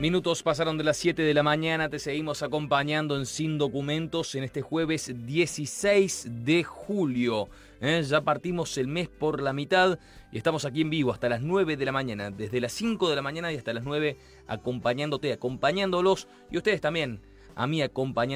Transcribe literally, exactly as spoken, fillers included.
Minutos pasaron de las siete de la mañana, te seguimos acompañando en Sin Documentos en este jueves dieciséis de julio. ¿eh? Ya partimos el mes por la mitad y estamos aquí en vivo hasta las nueve de la mañana, desde las cinco de la mañana y hasta las nueve, acompañándote, acompañándolos y ustedes también, a mí acompañando.